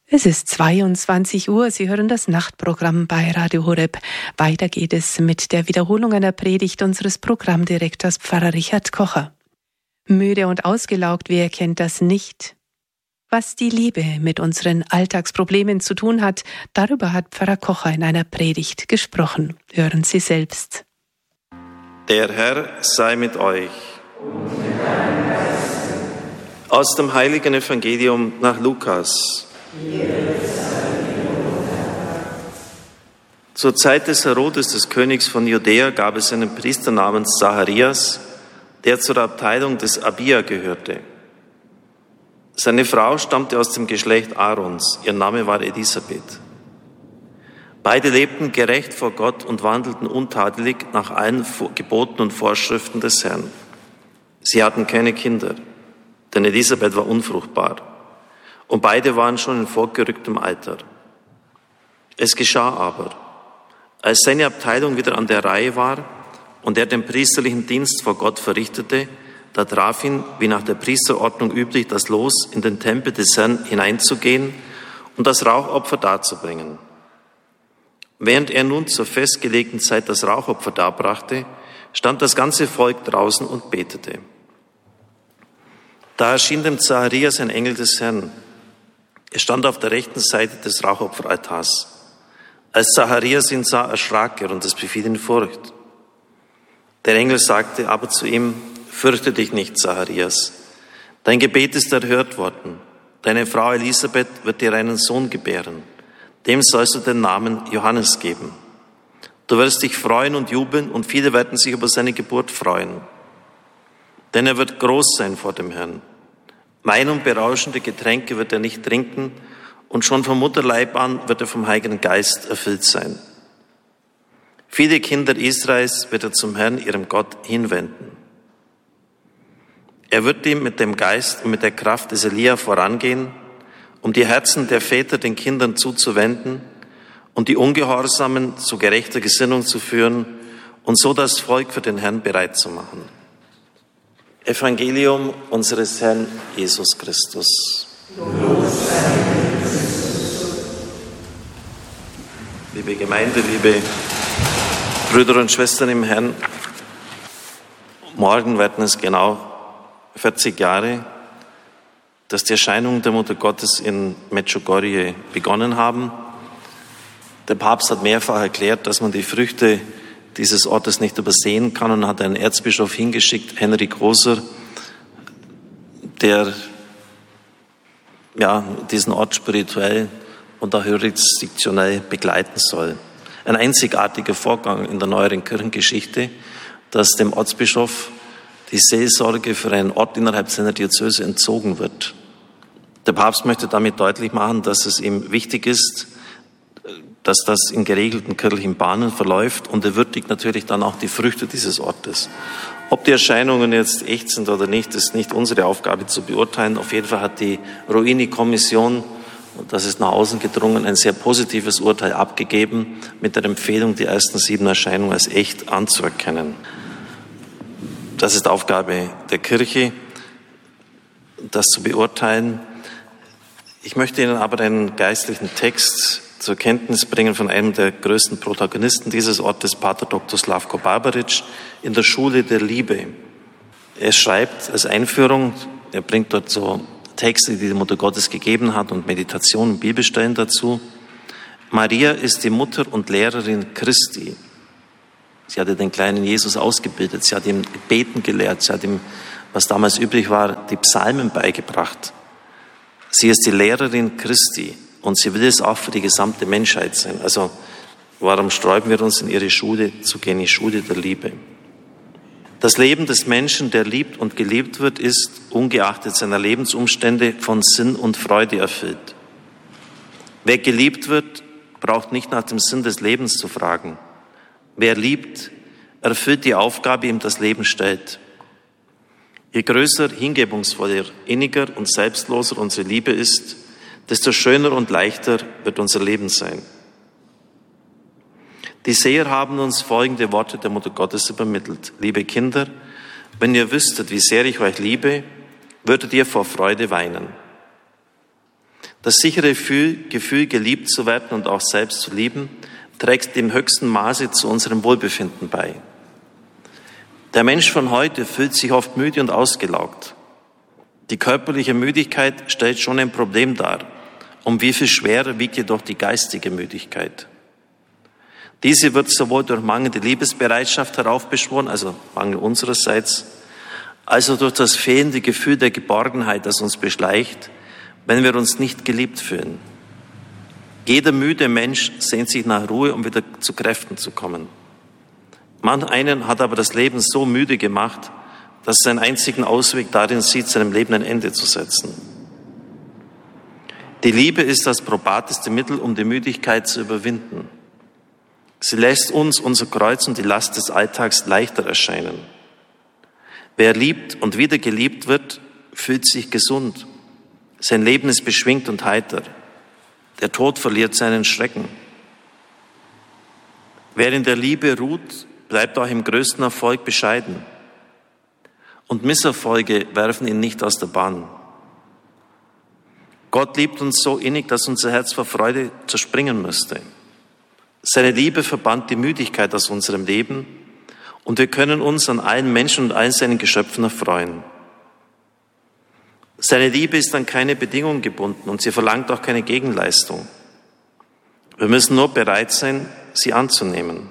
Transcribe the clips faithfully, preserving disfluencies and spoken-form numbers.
Es ist zweiundzwanzig Uhr. Sie hören das Nachtprogramm bei Radio Horeb. Weiter geht es mit der Wiederholung einer Predigt unseres Programmdirektors Pfarrer Richard Kocher. Müde und ausgelaugt, wer kennt das nicht? Was die Liebe mit unseren Alltagsproblemen zu tun hat, darüber hat Pfarrer Kocher in einer Predigt gesprochen. Hören Sie selbst. Der Herr sei mit euch. Aus dem heiligen Evangelium nach Lukas. Zur Zeit des Herodes, des Königs von Judäa, gab es einen Priester namens Zacharias, der zur Abteilung des Abia gehörte. Seine Frau stammte aus dem Geschlecht Aarons, ihr Name war Elisabeth. Beide lebten gerecht vor Gott und wandelten untadelig nach allen Geboten und Vorschriften des Herrn. Sie hatten keine Kinder, denn Elisabeth war unfruchtbar. Und beide waren schon in vorgerücktem Alter. Es geschah aber, als seine Abteilung wieder an der Reihe war und er den priesterlichen Dienst vor Gott verrichtete, da traf ihn, wie nach der Priesterordnung üblich, das Los, in den Tempel des Herrn hineinzugehen und das Rauchopfer darzubringen. Während er nun zur festgelegten Zeit das Rauchopfer darbrachte, stand das ganze Volk draußen und betete. Da erschien dem Zacharias ein Engel des Herrn. Er stand auf der rechten Seite des Rauchopferaltars. Als Zacharias ihn sah, erschrak er und es befiel ihn Furcht. Der Engel sagte aber zu ihm: Fürchte dich nicht, Zacharias. Dein Gebet ist erhört worden. Deine Frau Elisabeth wird dir einen Sohn gebären. Dem sollst du den Namen Johannes geben. Du wirst dich freuen und jubeln und viele werden sich über seine Geburt freuen. Denn er wird groß sein vor dem Herrn. Wein und berauschende Getränke wird er nicht trinken und schon vom Mutterleib an wird er vom Heiligen Geist erfüllt sein. Viele Kinder Israels wird er zum Herrn, ihrem Gott, hinwenden. Er wird ihm mit dem Geist und mit der Kraft des Elia vorangehen, um die Herzen der Väter den Kindern zuzuwenden und die Ungehorsamen zu gerechter Gesinnung zu führen und so das Volk für den Herrn bereit zu machen. Evangelium unseres Herrn Jesus Christus. Liebe Gemeinde, liebe Brüder und Schwestern im Herrn, morgen werden es genau vierzig Jahre, dass die Erscheinungen der Mutter Gottes in Medjugorje begonnen haben. Der Papst hat mehrfach erklärt, dass man die Früchte dieses Ortes nicht übersehen kann und hat einen Erzbischof hingeschickt, Henrik Großer, der ja, diesen Ort spirituell und auch jurisdiktionell begleiten soll. Ein einzigartiger Vorgang in der neueren Kirchengeschichte, dass dem Ortsbischof die Seelsorge für einen Ort innerhalb seiner Diözese entzogen wird. Der Papst möchte damit deutlich machen, dass es ihm wichtig ist, dass das in geregelten kirchlichen Bahnen verläuft, und er würdigt natürlich dann auch die Früchte dieses Ortes. Ob die Erscheinungen jetzt echt sind oder nicht, ist nicht unsere Aufgabe zu beurteilen. Auf jeden Fall hat die Ruini-Kommission, und das ist nach außen gedrungen, ein sehr positives Urteil abgegeben, mit der Empfehlung, die ersten sieben Erscheinungen als echt anzuerkennen. Das ist Aufgabe der Kirche, das zu beurteilen. Ich möchte Ihnen aber einen geistlichen Text zur Kenntnis bringen von einem der größten Protagonisten dieses Ortes, Pater Doktor Slavko Barbaric, in der Schule der Liebe. Er schreibt als Einführung, er bringt dort so Texte, die die Mutter Gottes gegeben hat, und Meditationen und Bibelstellen dazu. Maria ist die Mutter und Lehrerin Christi. Sie hatte den kleinen Jesus ausgebildet, sie hat ihm beten gelehrt, sie hat ihm, was damals üblich war, die Psalmen beigebracht. Sie ist die Lehrerin Christi. Und sie will es auch für die gesamte Menschheit sein. Also warum sträuben wir uns, in ihre Schule zu gehen, die Schule der Liebe? Das Leben des Menschen, der liebt und geliebt wird, ist, ungeachtet seiner Lebensumstände, von Sinn und Freude erfüllt. Wer geliebt wird, braucht nicht nach dem Sinn des Lebens zu fragen. Wer liebt, erfüllt die Aufgabe, ihm das Leben stellt. Je größer, hingebungsvoller, inniger und selbstloser unsere Liebe ist, desto schöner und leichter wird unser Leben sein. Die Seher haben uns folgende Worte der Mutter Gottes übermittelt. Liebe Kinder, wenn ihr wüsstet, wie sehr ich euch liebe, würdet ihr vor Freude weinen. Das sichere Gefühl, geliebt zu werden und auch selbst zu lieben, trägt im höchsten Maße zu unserem Wohlbefinden bei. Der Mensch von heute fühlt sich oft müde und ausgelaugt. Die körperliche Müdigkeit stellt schon ein Problem dar. Um wie viel schwerer wiegt jedoch die geistige Müdigkeit. Diese wird sowohl durch mangelnde Liebesbereitschaft heraufbeschworen, also Mangel unsererseits, als auch durch das fehlende Gefühl der Geborgenheit, das uns beschleicht, wenn wir uns nicht geliebt fühlen. Jeder müde Mensch sehnt sich nach Ruhe, um wieder zu Kräften zu kommen. Manch einen hat aber das Leben so müde gemacht, dass er seinen einzigen Ausweg darin sieht, seinem Leben ein Ende zu setzen. Die Liebe ist das probateste Mittel, um die Müdigkeit zu überwinden. Sie lässt uns unser Kreuz und die Last des Alltags leichter erscheinen. Wer liebt und wieder geliebt wird, fühlt sich gesund. Sein Leben ist beschwingt und heiter. Der Tod verliert seinen Schrecken. Wer in der Liebe ruht, bleibt auch im größten Erfolg bescheiden. Und Misserfolge werfen ihn nicht aus der Bahn. Gott liebt uns so innig, dass unser Herz vor Freude zerspringen müsste. Seine Liebe verbannt die Müdigkeit aus unserem Leben und wir können uns an allen Menschen und allen seinen Geschöpfen erfreuen. Seine Liebe ist an keine Bedingung gebunden und sie verlangt auch keine Gegenleistung. Wir müssen nur bereit sein, sie anzunehmen.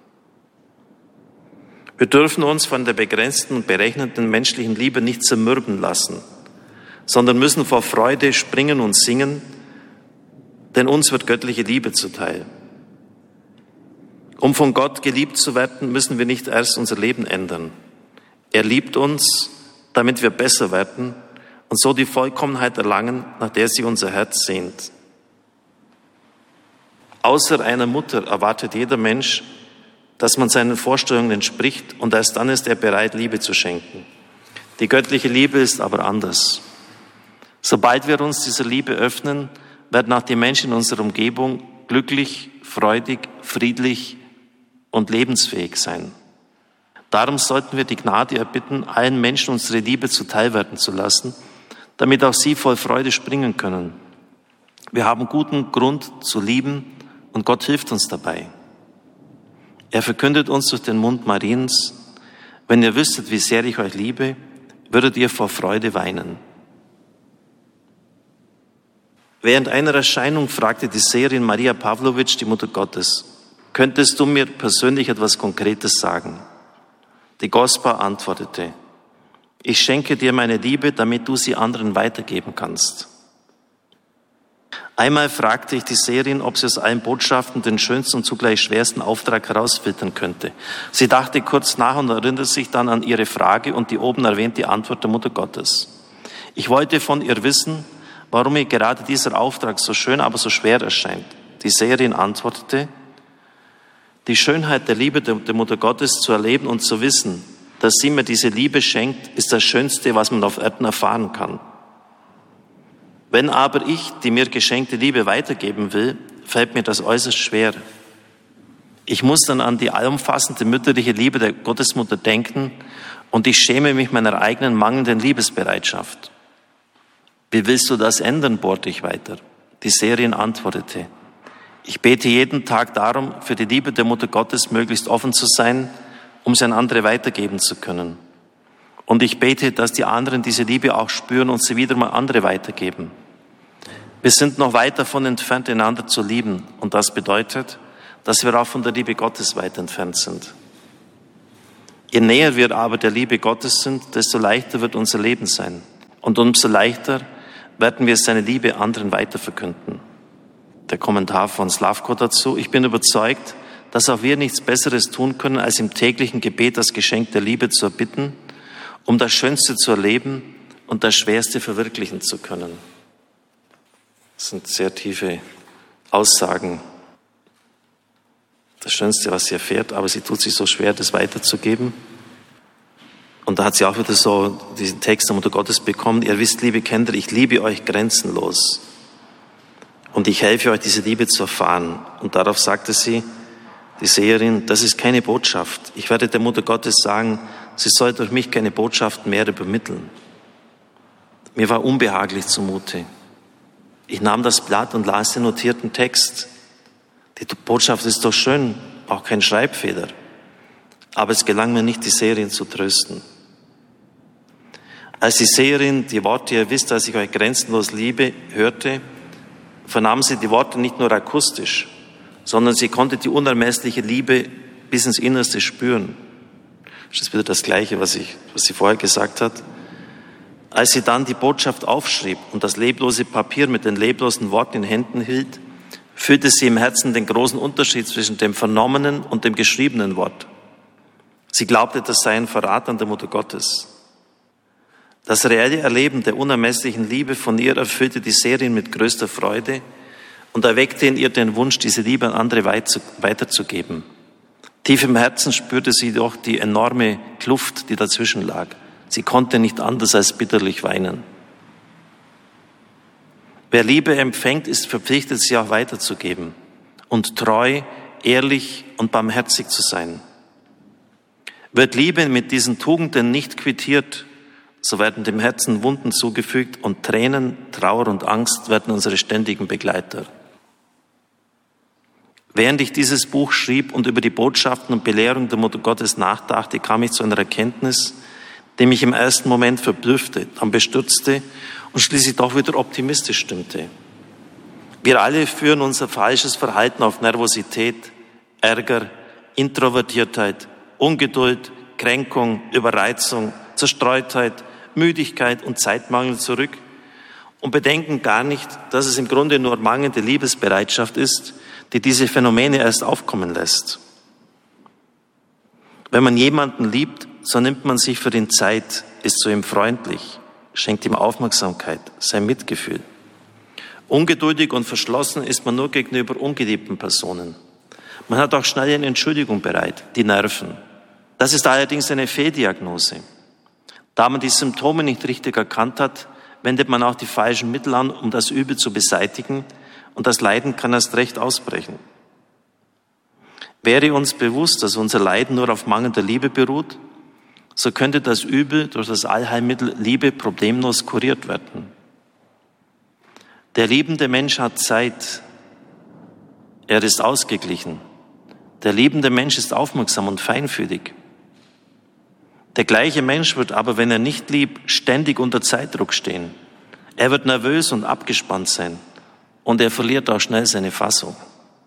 Wir dürfen uns von der begrenzten und berechnenden menschlichen Liebe nicht zermürben lassen, sondern müssen vor Freude springen und singen, denn uns wird göttliche Liebe zuteil. Um von Gott geliebt zu werden, müssen wir nicht erst unser Leben ändern. Er liebt uns, damit wir besser werden und so die Vollkommenheit erlangen, nach der sich unser Herz sehnt. Außer einer Mutter erwartet jeder Mensch, dass man seinen Vorstellungen entspricht und erst dann ist er bereit, Liebe zu schenken. Die göttliche Liebe ist aber anders. Sobald wir uns dieser Liebe öffnen, werden auch die Menschen in unserer Umgebung glücklich, freudig, friedlich und lebensfähig sein. Darum sollten wir die Gnade erbitten, allen Menschen unsere Liebe zuteilwerden zu lassen, damit auch sie voll Freude springen können. Wir haben guten Grund zu lieben und Gott hilft uns dabei. Er verkündet uns durch den Mund Mariens: Wenn ihr wüsstet, wie sehr ich euch liebe, würdet ihr vor Freude weinen. Während einer Erscheinung fragte die Seherin Maria Pawlowitsch, die Mutter Gottes: Könntest du mir persönlich etwas Konkretes sagen? Die Gospa antwortete: Ich schenke dir meine Liebe, damit du sie anderen weitergeben kannst. Einmal fragte ich die Seherin, ob sie aus allen Botschaften den schönsten und zugleich schwersten Auftrag herausfiltern könnte. Sie dachte kurz nach und erinnerte sich dann an ihre Frage und die oben erwähnte Antwort der Mutter Gottes. Ich wollte von ihr wissen, warum ihr gerade dieser Auftrag so schön, aber so schwer erscheint. Die Seherin antwortete: Die Schönheit der Liebe der Mutter Gottes zu erleben und zu wissen, dass sie mir diese Liebe schenkt, ist das Schönste, was man auf Erden erfahren kann. Wenn aber ich die mir geschenkte Liebe weitergeben will, fällt mir das äußerst schwer. Ich muss dann an die allumfassende mütterliche Liebe der Gottesmutter denken und ich schäme mich meiner eigenen mangelnden Liebesbereitschaft. Wie willst du das ändern, bohrte ich weiter. Die Seherin antwortete: Ich bete jeden Tag darum, für die Liebe der Mutter Gottes möglichst offen zu sein, um sie an andere weitergeben zu können. Und ich bete, dass die anderen diese Liebe auch spüren und sie wieder mal andere weitergeben. Wir sind noch weit davon entfernt, einander zu lieben. Und das bedeutet, dass wir auch von der Liebe Gottes weit entfernt sind. Je näher wir aber der Liebe Gottes sind, desto leichter wird unser Leben sein. Und umso leichter werden wir seine Liebe anderen weiterverkünden. Der Kommentar von Slavko dazu: Ich bin überzeugt, dass auch wir nichts Besseres tun können, als im täglichen Gebet das Geschenk der Liebe zu erbitten, um das Schönste zu erleben und das Schwerste verwirklichen zu können. Das sind sehr tiefe Aussagen. Das Schönste, was sie erfährt, aber sie tut sich so schwer, das weiterzugeben. Und da hat sie auch wieder so diesen Text der Mutter Gottes bekommen: Ihr wisst, liebe Kinder, ich liebe euch grenzenlos. Und ich helfe euch, diese Liebe zu erfahren. Und darauf sagte sie, die Seherin: Das ist keine Botschaft. Ich werde der Mutter Gottes sagen, sie soll durch mich keine Botschaft mehr übermitteln. Mir war unbehaglich zumute. Ich nahm das Blatt und las den notierten Text. Die Botschaft ist doch schön, auch kein Schreibfehler. Aber es gelang mir nicht, die Seherin zu trösten. Als die Seherin die Worte, ihr wisst, dass ich euch grenzenlos liebe, hörte, vernahm sie die Worte nicht nur akustisch, sondern sie konnte die unermessliche Liebe bis ins Innerste spüren. Das ist wieder das Gleiche, was, ich, was sie vorher gesagt hat. Als sie dann die Botschaft aufschrieb und das leblose Papier mit den leblosen Worten in Händen hielt, fühlte sie im Herzen den großen Unterschied zwischen dem vernommenen und dem geschriebenen Wort. Sie glaubte, das sei ein Verrat an der Mutter Gottes. Das reelle Erleben der unermesslichen Liebe von ihr erfüllte die Seherin mit größter Freude und erweckte in ihr den Wunsch, diese Liebe an andere weiterzugeben. Tief im Herzen spürte sie doch die enorme Kluft, die dazwischen lag. Sie konnte nicht anders als bitterlich weinen. Wer Liebe empfängt, ist verpflichtet, sie auch weiterzugeben und treu, ehrlich und barmherzig zu sein. Wird Liebe mit diesen Tugenden nicht quittiert, so werden dem Herzen Wunden zugefügt und Tränen, Trauer und Angst werden unsere ständigen Begleiter. Während ich dieses Buch schrieb und über die Botschaften und Belehrung der Mutter Gottes nachdachte, kam ich zu einer Erkenntnis, die mich im ersten Moment verblüffte, dann bestürzte und schließlich doch wieder optimistisch stimmte. Wir alle führen unser falsches Verhalten auf Nervosität, Ärger, Introvertiertheit, Ungeduld, Kränkung, Überreizung, Zerstreutheit, Müdigkeit und Zeitmangel zurück und bedenken gar nicht, dass es im Grunde nur mangelnde Liebesbereitschaft ist, die diese Phänomene erst aufkommen lässt. Wenn man jemanden liebt, so nimmt man sich für ihn Zeit, ist zu ihm freundlich, schenkt ihm Aufmerksamkeit, sein Mitgefühl. Ungeduldig und verschlossen ist man nur gegenüber ungeliebten Personen. Man hat auch schnell eine Entschuldigung bereit, die Nerven. Das ist allerdings eine Fehldiagnose. Da man die Symptome nicht richtig erkannt hat, wendet man auch die falschen Mittel an, um das Übel zu beseitigen, und das Leiden kann erst recht ausbrechen. Wäre uns bewusst, dass unser Leiden nur auf mangelnder Liebe beruht, so könnte das Übel durch das Allheilmittel Liebe problemlos kuriert werden. Der liebende Mensch hat Zeit. Er ist ausgeglichen. Der liebende Mensch ist aufmerksam und feinfühlig. Der gleiche Mensch wird aber, wenn er nicht liebt, ständig unter Zeitdruck stehen. Er wird nervös und abgespannt sein und er verliert auch schnell seine Fassung.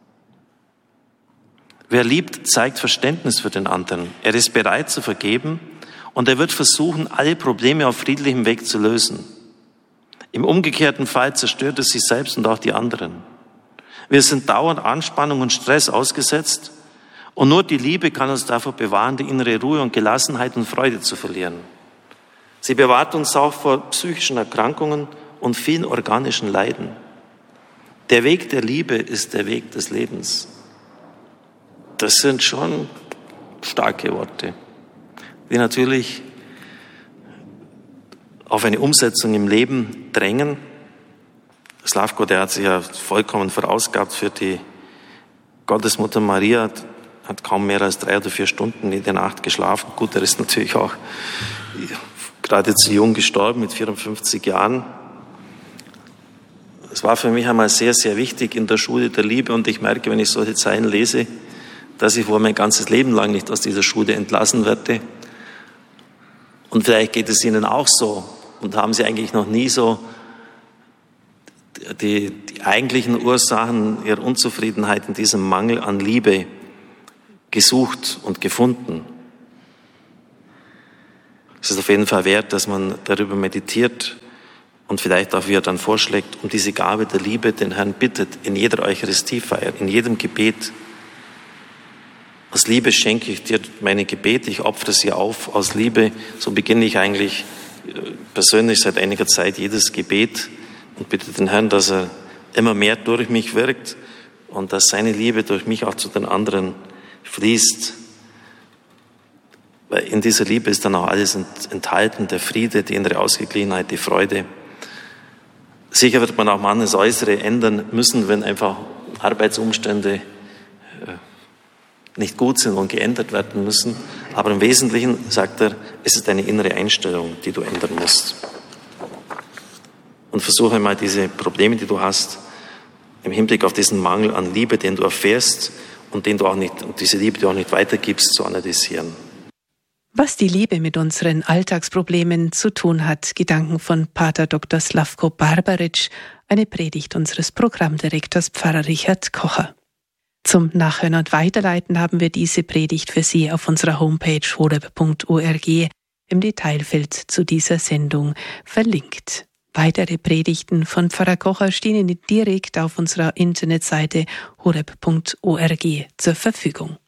Wer liebt, zeigt Verständnis für den anderen. Er ist bereit zu vergeben und er wird versuchen, alle Probleme auf friedlichem Weg zu lösen. Im umgekehrten Fall zerstört es sich selbst und auch die anderen. Wir sind dauernd Anspannung und Stress ausgesetzt und nur die Liebe kann uns davor bewahren, die innere Ruhe und Gelassenheit und Freude zu verlieren. Sie bewahrt uns auch vor psychischen Erkrankungen und vielen organischen Leiden. Der Weg der Liebe ist der Weg des Lebens. Das sind schon starke Worte, die natürlich auf eine Umsetzung im Leben drängen. Slavko, der hat sich ja vollkommen verausgabt für die Gottesmutter Maria, hat kaum mehr als drei oder vier Stunden in der Nacht geschlafen. Gut, er ist natürlich auch gerade zu jung gestorben, mit vierundfünfzig Jahren. Es war für mich einmal sehr, sehr wichtig in der Schule der Liebe und ich merke, wenn ich solche Zeilen lese, dass ich wohl mein ganzes Leben lang nicht aus dieser Schule entlassen werde. Und vielleicht geht es Ihnen auch so und haben Sie eigentlich noch nie so die, die eigentlichen Ursachen Ihrer Unzufriedenheit in diesem Mangel an Liebe gesucht und gefunden. Es ist auf jeden Fall wert, dass man darüber meditiert und vielleicht auch, wie er dann vorschlägt, um diese Gabe der Liebe den Herrn bittet, in jeder Eucharistiefeier, in jedem Gebet. Aus Liebe schenke ich dir meine Gebete, ich opfere sie auf. Aus Liebe, so beginne ich eigentlich persönlich seit einiger Zeit jedes Gebet und bitte den Herrn, dass er immer mehr durch mich wirkt und dass seine Liebe durch mich auch zu den anderen fließt. Weil in dieser Liebe ist dann auch alles enthalten, der Friede, die innere Ausgeglichenheit, die Freude. Sicher wird man auch mal das Äußere ändern müssen, wenn einfach Arbeitsumstände nicht gut sind und geändert werden müssen. Aber im Wesentlichen, sagt er, es ist eine innere Einstellung, die du ändern musst. Und und versuche mal diese Probleme, die du hast, im Hinblick auf diesen Mangel an Liebe, den du erfährst und den du auch nicht, und diese Liebe, die du auch nicht weitergibst, zu analysieren. Was die Liebe mit unseren Alltagsproblemen zu tun hat, Gedanken von Pater Doktor Slavko Barbaric, eine Predigt unseres Programmdirektors Pfarrer Richard Kocher. Zum Nachhören und Weiterleiten haben wir diese Predigt für Sie auf unserer Homepage horeb punkt org im Detailfeld zu dieser Sendung verlinkt. Weitere Predigten von Pfarrer Kocher stehen Ihnen direkt auf unserer Internetseite horeb punkt org zur Verfügung.